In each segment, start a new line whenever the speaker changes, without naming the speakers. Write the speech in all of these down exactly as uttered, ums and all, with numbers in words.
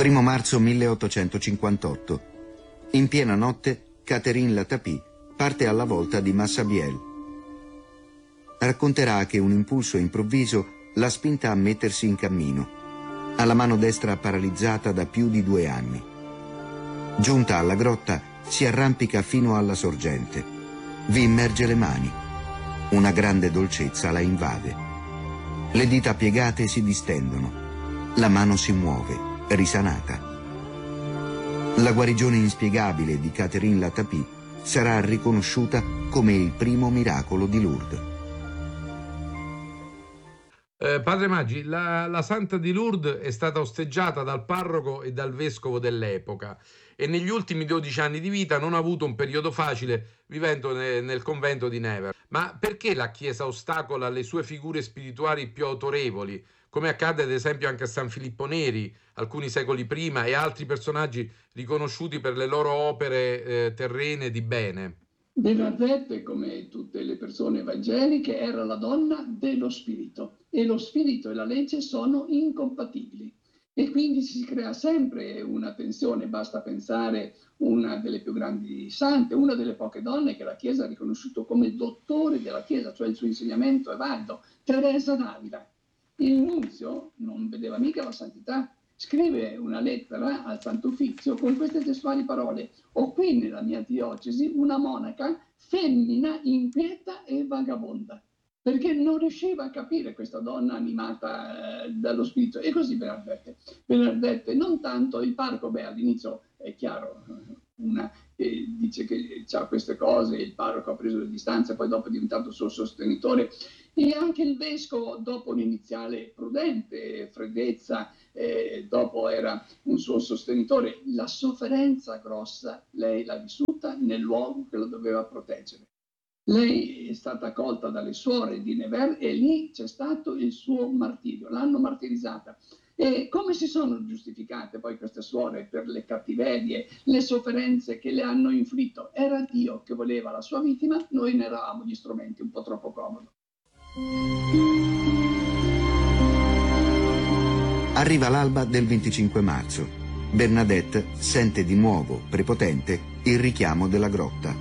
Primo marzo milleottocentocinquantotto. In piena notte, Catherine Latapie parte alla volta di Massabielle. Racconterà che un impulso improvviso l'ha spinta a mettersi in cammino. Ha la mano destra paralizzata da più di due anni. Giunta alla grotta, si arrampica fino alla sorgente. Vi immerge le mani. Una grande dolcezza la invade. Le dita piegate si distendono. La mano si muove, risanata. La guarigione inspiegabile di Catherine Latapie sarà riconosciuta come il primo miracolo di Lourdes.
Eh, padre Maggi, la, la Santa di Lourdes è stata osteggiata dal parroco e dal vescovo dell'epoca e negli ultimi dodici anni di vita non ha avuto un periodo facile vivendo ne, nel convento di Nevers. Ma perché la Chiesa ostacola le sue figure spirituali più autorevoli, come accade ad esempio anche a San Filippo Neri, alcuni secoli prima, e altri personaggi riconosciuti per le loro opere eh, terrene di bene?
Bernadette, come tutte le persone evangeliche, era la donna dello spirito, e lo spirito e la legge sono incompatibili. E quindi si crea sempre una tensione. Basta pensare una delle più grandi sante, una delle poche donne che la Chiesa ha riconosciuto come dottore della Chiesa, cioè il suo insegnamento è valido, Teresa d'Avila. Il nunzio non vedeva mica la santità, scrive una lettera al Santo Uffizio con queste testuali parole: ho qui nella mia diocesi una monaca femmina inquieta e vagabonda, perché non riusciva a capire questa donna animata eh, dallo spirito. E così Bernadette. Bernadette non tanto, il parroco, beh, all'inizio è chiaro, una eh, dice che ha queste cose, il parroco ha preso le distanze, poi dopo è diventato suo sostenitore, e anche il vescovo, dopo un'iniziale prudente freddezza, eh, dopo era un suo sostenitore. La sofferenza grossa lei l'ha vissuta nel luogo che lo doveva proteggere. Lei è stata accolta dalle suore di Nevers e lì c'è stato il suo martirio, l'hanno martirizzata. E come si sono giustificate poi queste suore per le cattiverie, le sofferenze che le hanno inflitto? Era Dio che voleva la sua vittima, noi ne eravamo gli strumenti, un po' troppo comodo.
Arriva l'alba del venticinque marzo. Bernadette sente di nuovo, prepotente, il richiamo della grotta.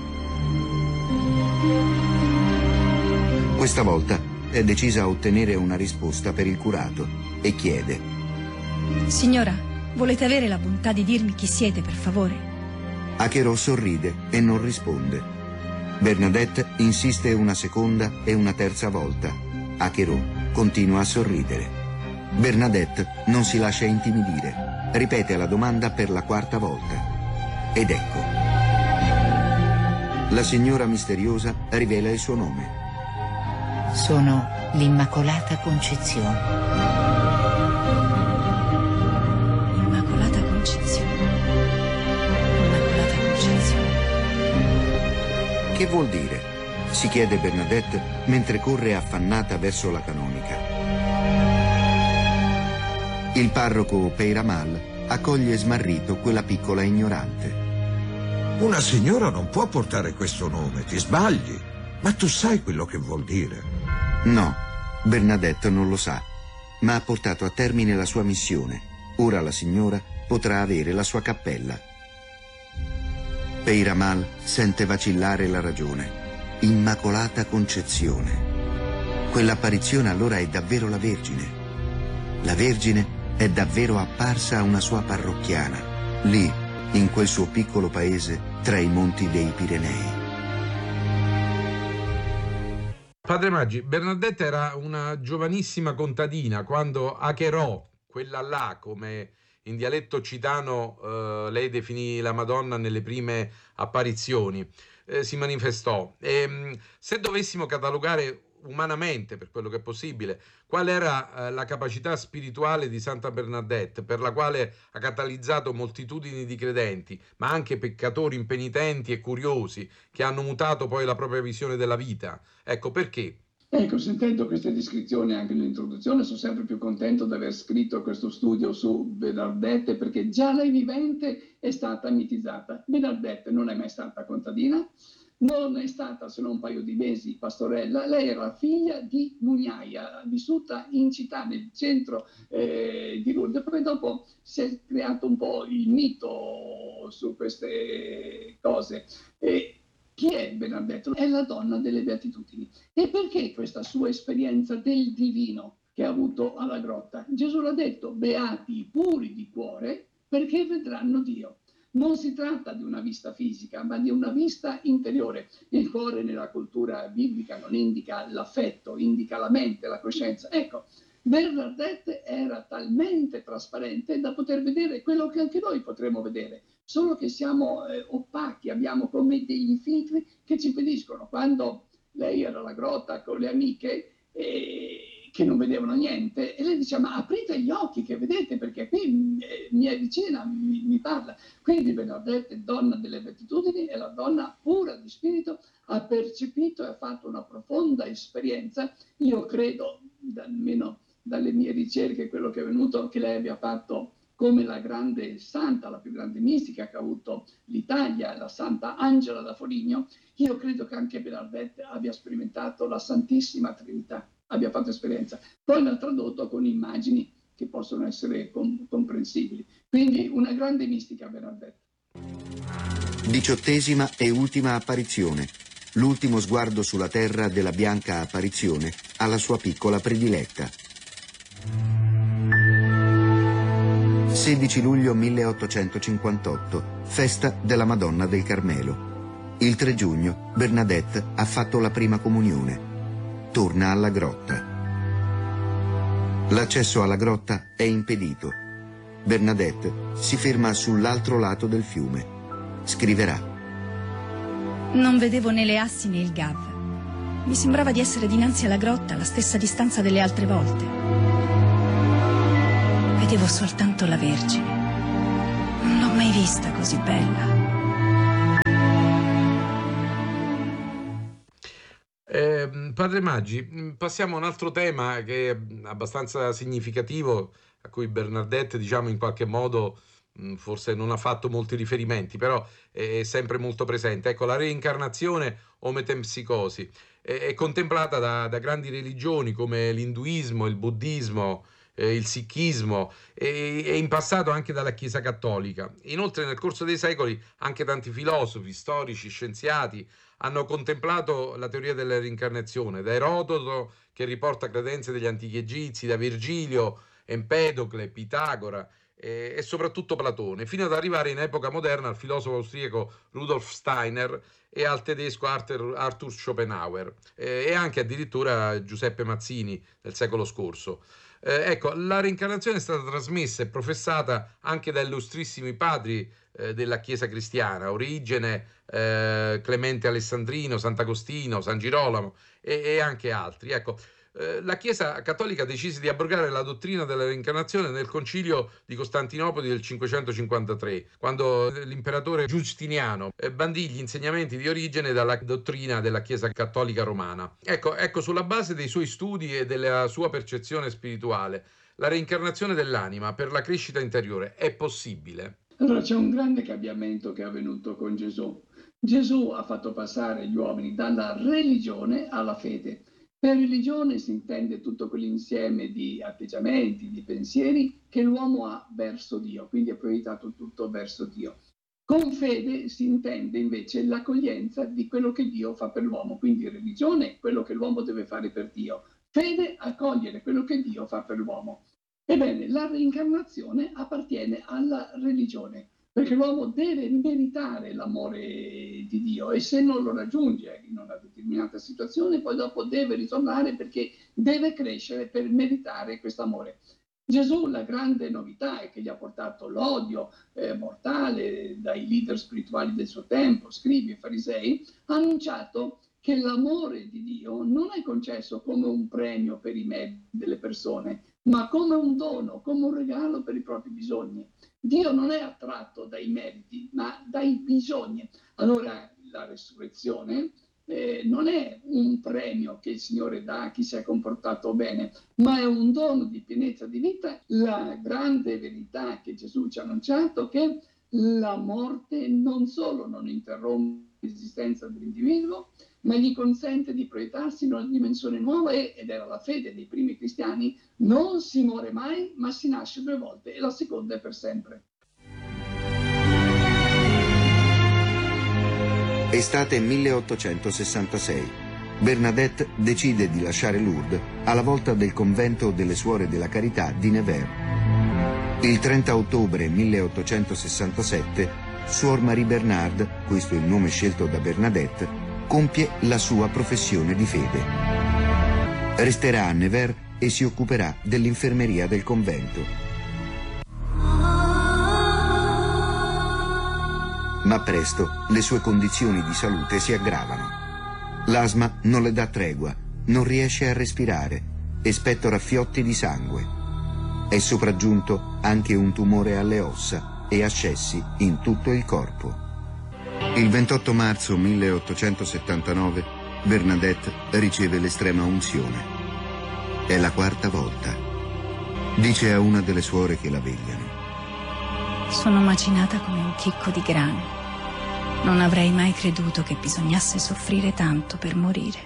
Questa volta è decisa a ottenere una risposta per il curato e chiede:
signora, volete avere la bontà di dirmi chi siete, per favore?
Acherò sorride e non risponde. Bernadette insiste una seconda e una terza volta. Acherò continua a sorridere. Bernadette non si lascia intimidire. Ripete la domanda per la quarta volta. Ed ecco. La signora misteriosa rivela il suo nome.
Sono l'Immacolata Concezione.
Immacolata Concezione. Immacolata Concezione.
Che vuol dire? Si chiede Bernadette mentre corre affannata verso la canonica. Il parroco Peyramal accoglie smarrito quella piccola ignorante.
Una signora non può portare questo nome, ti sbagli. Ma tu sai quello che vuol dire?
No, Bernadette non lo sa, ma ha portato a termine la sua missione. Ora la signora potrà avere la sua cappella. Peyramal sente vacillare la ragione. Immacolata Concezione. Quell'apparizione allora è davvero la Vergine. La Vergine è davvero apparsa a una sua parrocchiana, lì, in quel suo piccolo paese tra i monti dei Pirenei.
Padre Maggi, Bernadette era una giovanissima contadina quando Acherò, quella là, come in dialetto occitano eh, lei definì la Madonna nelle prime apparizioni, eh, si manifestò. E, se dovessimo catalogare umanamente, per quello che è possibile, qual era eh, la capacità spirituale di Santa Bernadette, per la quale ha catalizzato moltitudini di credenti, ma anche peccatori impenitenti e curiosi che hanno mutato poi la propria visione della vita. Ecco perché.
Ecco, sentendo queste descrizioni anche nell'introduzione, sono sempre più contento di aver scritto questo studio su Bernadette, perché già lei vivente è stata mitizzata. Bernadette non è mai stata contadina, non è stata se non un paio di mesi pastorella. Lei era figlia di mugnaia, vissuta in città, nel centro eh, di Lourdes. Poi dopo si è creato un po' il mito su queste cose. E chi è Bernadette? È la donna delle beatitudini. E perché questa sua esperienza del divino che ha avuto alla grotta? Gesù l'ha detto: beati i puri di cuore, perché vedranno Dio. Non si tratta di una vista fisica, ma di una vista interiore. Il cuore nella cultura biblica non indica l'affetto, indica la mente, la coscienza. Ecco, Bernadette era talmente trasparente da poter vedere quello che anche noi potremmo vedere, solo che siamo eh, opachi, abbiamo come degli filtri che ci impediscono. Quando lei era alla grotta con le amiche, eh, che non vedevano niente, e lei diceva: ma aprite gli occhi che vedete, perché qui eh, mi è vicina, mi, mi parla. Quindi Bernadette, donna delle beatitudini, è la donna pura di spirito, ha percepito e ha fatto una profonda esperienza. Io credo, almeno dalle mie ricerche, quello che è venuto, che lei abbia fatto come la grande santa, la più grande mistica che ha avuto l'Italia, la Santa Angela da Foligno. Io credo che anche Bernadette abbia sperimentato la Santissima Trinità, abbia fatto esperienza. Poi l'ha tradotto con immagini che possono essere com- comprensibili. Quindi una grande mistica Bernadette.
Diciottesima e ultima apparizione. L'ultimo sguardo sulla terra della bianca apparizione alla sua piccola prediletta. sedici luglio milleottocentocinquantotto, festa della Madonna del Carmelo. Il tre giugno Bernadette ha fatto la prima comunione. Torna alla grotta. L'accesso alla grotta è impedito. Bernadette si ferma sull'altro lato del fiume. Scriverà:
non vedevo né le assi né il gav. Mi sembrava di essere dinanzi alla grotta alla stessa distanza delle altre volte. Vedevo soltanto la Vergine. Non l'ho mai vista così bella.
Eh, Padre Maggi, passiamo a un altro tema che è abbastanza significativo, a cui Bernadette, diciamo, in qualche modo mh, forse non ha fatto molti riferimenti, però è sempre molto presente. Ecco, la reincarnazione o metempsicosi è, è contemplata da, da grandi religioni come l'induismo, il buddismo, eh, il sikhismo e, e in passato anche dalla Chiesa Cattolica. Inoltre nel corso dei secoli anche tanti filosofi, storici, scienziati hanno contemplato la teoria della reincarnazione, da Erodoto, che riporta credenze degli antichi egizi, da Virgilio, Empedocle, Pitagora eh, e soprattutto Platone, fino ad arrivare in epoca moderna al filosofo austriaco Rudolf Steiner e al tedesco Arthur, Arthur Schopenhauer eh, e anche addirittura Giuseppe Mazzini nel secolo scorso. Eh, ecco, la reincarnazione è stata trasmessa e professata anche da illustrissimi padri eh, della Chiesa cristiana, Origene, eh, Clemente Alessandrino, Sant'Agostino, San Girolamo e, e anche altri. Ecco, eh, la Chiesa cattolica decise di abrogare la dottrina della reincarnazione nel concilio di Costantinopoli del cinquecentocinquantatré, quando l'imperatore Giustiniano eh, bandì gli insegnamenti di Origene dalla dottrina della Chiesa cattolica romana. Ecco, ecco, sulla base dei suoi studi e della sua percezione spirituale, la reincarnazione dell'anima per la crescita interiore è possibile?
Allora c'è un grande cambiamento che è avvenuto con Gesù. Gesù ha fatto passare gli uomini dalla religione alla fede. Per religione si intende tutto quell'insieme di atteggiamenti, di pensieri che l'uomo ha verso Dio, quindi ha proiettato tutto verso Dio. Con fede si intende invece l'accoglienza di quello che Dio fa per l'uomo, quindi religione è quello che l'uomo deve fare per Dio, fede accogliere quello che Dio fa per l'uomo. Ebbene, la reincarnazione appartiene alla religione, perché l'uomo deve meritare l'amore di Dio e se non lo raggiunge in una determinata situazione, poi dopo deve ritornare perché deve crescere per meritare questo amore. Gesù, la grande novità è che gli ha portato l'odio eh, mortale dai leader spirituali del suo tempo, scribi e farisei, ha annunciato che l'amore di Dio non è concesso come un premio per i meriti delle persone, ma come un dono, come un regalo per i propri bisogni. Dio non è attratto dai meriti, ma dai bisogni. Allora la resurrezione eh, non è un premio che il Signore dà a chi si è comportato bene, ma è un dono di pienezza di vita. La grande verità che Gesù ci ha annunciato è che la morte non solo non interrompe l'esistenza dell'individuo, ma gli consente di proiettarsi in una dimensione nuova e, ed era la fede dei primi cristiani, non si muore mai, ma si nasce due volte e la seconda è per sempre.
Estate milleottocentosessantasei. Bernadette decide di lasciare Lourdes alla volta del convento delle Suore della Carità di Nevers. Il trenta ottobre milleottocentosessantasette, Suor Marie Bernard, questo è il nome scelto da Bernadette, compie la sua professione di fede. Resterà a Nevers e si occuperà dell'infermeria del convento. Ma presto le sue condizioni di salute si aggravano. L'asma non le dà tregua, non riesce a respirare e spettora fiotti di sangue. È sopraggiunto anche un tumore alle ossa e ascessi in tutto il corpo. Il ventotto marzo milleottocentosettantanove Bernadette riceve l'estrema unzione. È la quarta volta. Dice a una delle suore che la vegliano:
sono macinata come un chicco di grano. Non avrei mai creduto che bisognasse soffrire tanto per morire.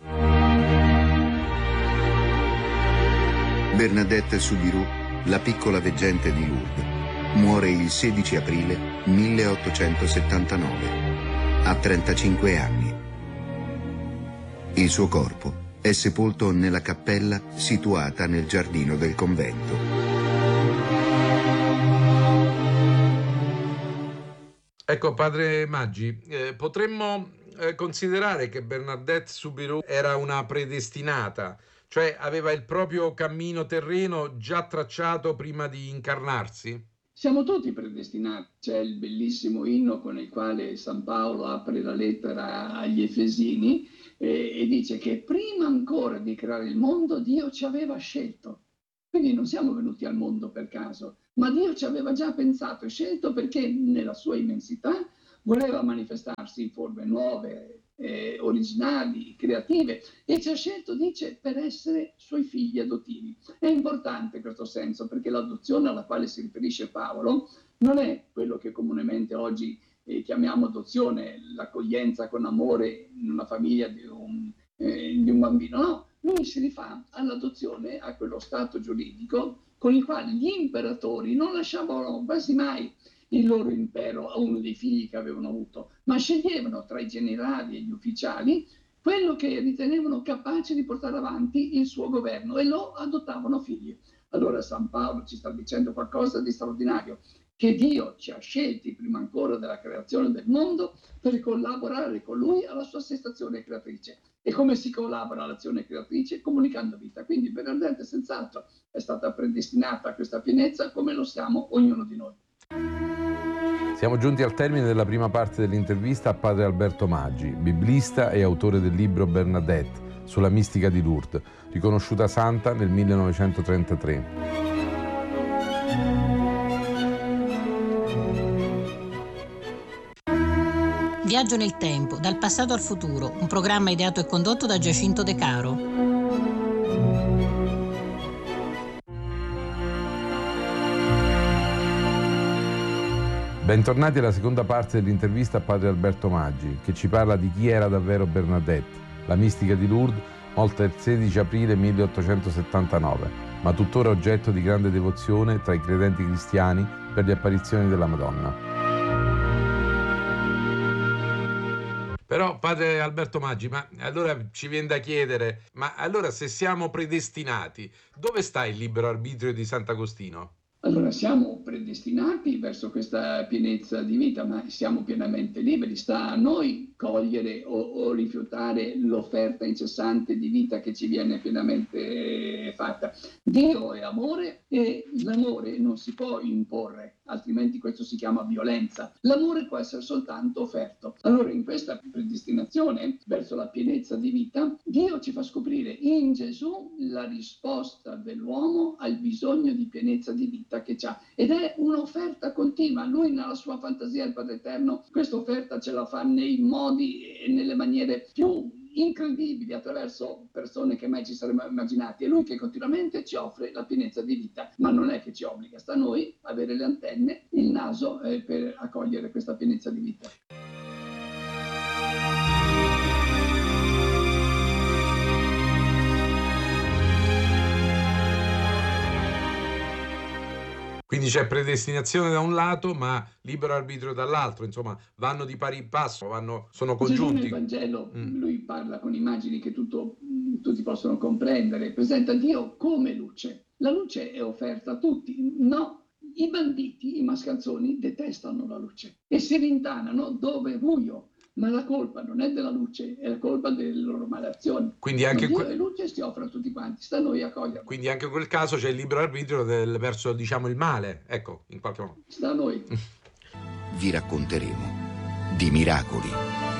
Bernadette Soubirous, la piccola veggente di Lourdes, muore il sedici aprile milleottocentosettantanove, a trentacinque anni. Il suo corpo è sepolto nella cappella situata nel giardino del convento.
Ecco, padre Maggi, eh, potremmo eh, considerare che Bernadette Soubirous era una predestinata, cioè aveva il proprio cammino terreno già tracciato prima di incarnarsi?
Siamo tutti predestinati. C'è il bellissimo inno con il quale San Paolo apre la lettera agli Efesini eh, e dice che prima ancora di creare il mondo Dio ci aveva scelto. Quindi non siamo venuti al mondo per caso, ma Dio ci aveva già pensato e scelto perché nella sua immensità voleva manifestarsi in forme nuove, eh, originali, creative, e ci ha scelto, dice, per essere suoi figli adottivi. È importante questo senso perché l'adozione alla quale si riferisce Paolo non è quello che comunemente oggi eh, chiamiamo adozione, l'accoglienza con amore in una famiglia di un, eh, di un bambino, no. Lui si rifà all'adozione, a quello stato giuridico con il quale gli imperatori non lasciavano quasi mai il loro impero a uno dei figli che avevano avuto, ma sceglievano tra i generali e gli ufficiali quello che ritenevano capace di portare avanti il suo governo e lo adottavano figli. Allora San Paolo ci sta dicendo qualcosa di straordinario, che Dio ci ha scelti prima ancora della creazione del mondo per collaborare con Lui alla sua stessa azione creatrice. E come si collabora all'azione creatrice? Comunicando vita. Quindi Bernadette senz'altro è stata predestinata a questa pienezza come lo siamo ognuno di noi.
Siamo giunti al termine della prima parte dell'intervista a padre Alberto Maggi, biblista e autore del libro Bernadette, sulla mistica di Lourdes, riconosciuta santa nel millenovecentotrentatré.
Viaggio nel tempo, dal passato al futuro, un programma ideato e condotto da Giacinto De Caro.
Bentornati alla seconda parte dell'intervista a padre Alberto Maggi, che ci parla di chi era davvero Bernadette, la mistica di Lourdes, morta il sedici aprile milleottocentosettantanove, ma tuttora oggetto di grande devozione tra i credenti cristiani per le apparizioni della Madonna. Però padre Alberto Maggi, ma allora ci viene da chiedere, ma allora se siamo predestinati, dove sta il libero arbitrio di Sant'Agostino?
Allora siamo predestinati verso questa pienezza di vita, ma siamo pienamente liberi. Sta a noi cogliere o, o rifiutare l'offerta incessante di vita che ci viene pienamente fatta. Dio è amore e l'amore non si può imporre, altrimenti questo si chiama violenza. L'amore può essere soltanto offerto. Allora in questa predestinazione verso la pienezza di vita, Dio ci fa scoprire in Gesù la risposta dell'uomo al bisogno di pienezza di vita che c'ha, ed è un'offerta continua. Lui nella sua fantasia, il Padre Eterno, questa offerta ce la fa nei modi e nelle maniere più incredibili, attraverso persone che mai ci saremmo immaginati. È Lui che continuamente ci offre la pienezza di vita, ma non è che ci obbliga, sta a noi avere le antenne, il naso eh, per accogliere questa pienezza di vita.
Quindi c'è predestinazione da un lato, ma libero arbitrio dall'altro, insomma, vanno di pari passo, vanno, sono congiunti.
Gesù nel Vangelo, mm. lui parla con immagini che tutto, tutti possono comprendere, presenta Dio come luce. La luce è offerta a tutti, no? I banditi, i mascalzoni, detestano la luce e si rintanano dove è buio. Ma la colpa non è della luce, è la colpa delle loro malazioni.
Quindi anche
Dio
que-
e luce si offre a tutti quanti, sta a noi accoglierlo.
Quindi anche in quel caso c'è il libero arbitrio del, verso, diciamo, il male, ecco, in qualche modo.
Sta a noi.
Vi racconteremo di miracoli.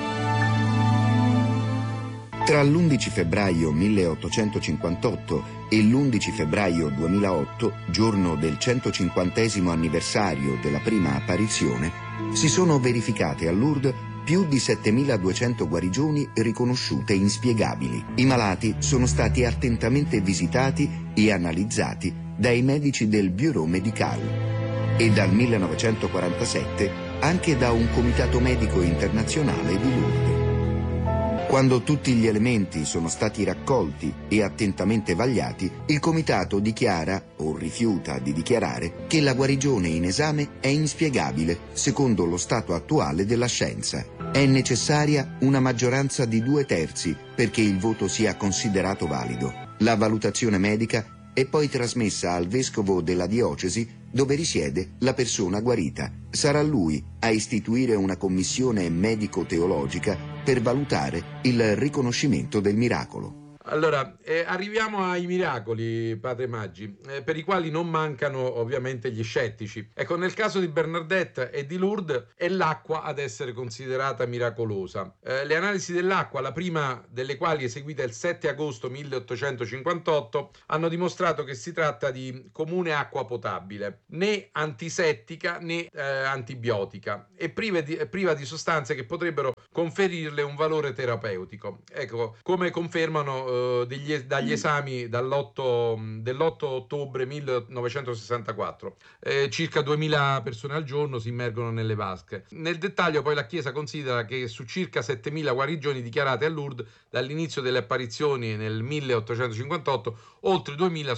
Tra l'undici febbraio milleottocentocinquantotto e l'undici febbraio duemilaotto, giorno del centocinquantesimo anniversario della prima apparizione, si sono verificate a Lourdes più di settemiladuecento guarigioni riconosciute inspiegabili. I malati sono stati attentamente visitati e analizzati dai medici del Bureau Médical e dal millenovecentoquarantasette anche da un comitato medico internazionale di Lourdes. Quando tutti gli elementi sono stati raccolti e attentamente vagliati, il comitato dichiara, o rifiuta di dichiarare, che la guarigione in esame è inspiegabile secondo lo stato attuale della scienza. È necessaria una maggioranza di due terzi perché il voto sia considerato valido. La valutazione medica è poi trasmessa al vescovo della diocesi dove risiede la persona guarita. Sarà lui a istituire una commissione medico-teologica per valutare il riconoscimento del miracolo.
Allora, eh, arriviamo ai miracoli, padre Maggi, eh, per i quali non mancano ovviamente gli scettici. Ecco, nel caso di Bernadette e di Lourdes è l'acqua ad essere considerata miracolosa. Eh, le analisi dell'acqua, la prima delle quali eseguita il sette agosto milleottocentocinquantotto, hanno dimostrato che si tratta di comune acqua potabile, né antisettica né eh, antibiotica e priva di, priva di sostanze che potrebbero conferirle un valore terapeutico. Ecco, come confermano eh, Degli, dagli esami dall'otto, dell'otto ottobre millenovecentosessantaquattro. Eh, circa duemila persone al giorno si immergono nelle vasche. Nel dettaglio poi la Chiesa considera che su circa settemila guarigioni dichiarate a Lourdes dall'inizio delle apparizioni nel milleottocentocinquantotto, oltre duemila